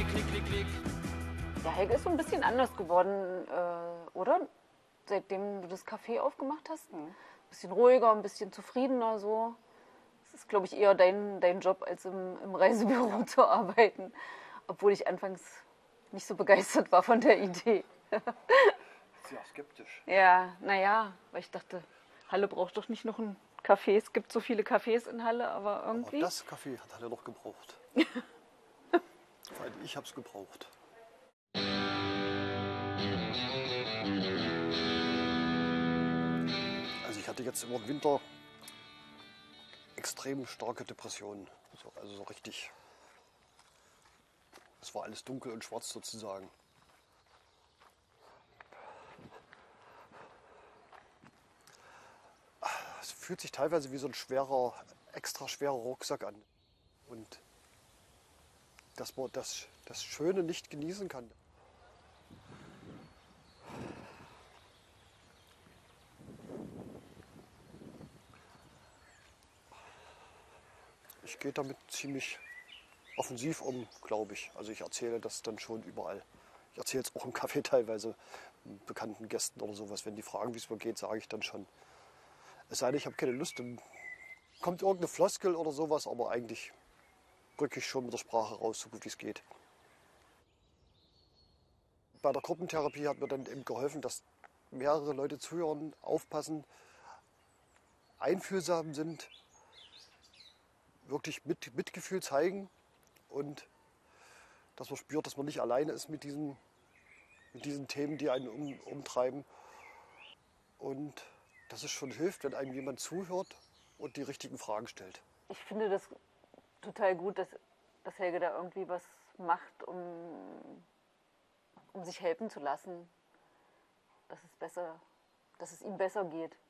Ja, Helge ist so ein bisschen anders geworden, oder? Seitdem du das Café aufgemacht hast. Ein bisschen ruhiger, ein bisschen zufriedener so. Das ist, glaube ich, eher dein Job, als im Reisebüro zu arbeiten. Obwohl ich anfangs nicht so begeistert war von der Idee. Sehr skeptisch. Ja, naja, weil ich dachte, Halle braucht doch nicht noch ein Café. Es gibt so viele Cafés in Halle, aber irgendwie... Aber das Kaffee hat er noch gebraucht. Vor allem ich habe es gebraucht. Also ich hatte jetzt im Winter extrem starke Depressionen. Also so richtig. Es war alles dunkel und schwarz sozusagen. Es fühlt sich teilweise wie so ein extra schwerer Rucksack an. Und dass man das Schöne nicht genießen kann. Ich gehe damit ziemlich offensiv um, glaube ich. Also ich erzähle das dann schon überall. Ich erzähle es auch im Café teilweise bekannten Gästen oder sowas. Wenn die fragen, wie es mir geht, sage ich dann schon. Es sei denn, ich habe keine Lust, dann kommt irgendeine Floskel oder sowas, aber eigentlich drücke ich schon mit der Sprache raus, so gut wie es geht. Bei der Gruppentherapie hat mir dann eben geholfen, dass mehrere Leute zuhören, aufpassen, einfühlsam sind, wirklich Mitgefühl zeigen und dass man spürt, dass man nicht alleine ist mit diesen Themen, die einen umtreiben. Und dass es schon hilft, wenn einem jemand zuhört und die richtigen Fragen stellt. Ich finde das total gut, dass Helge da irgendwie was macht, um sich helfen zu lassen, dass es ihm besser geht.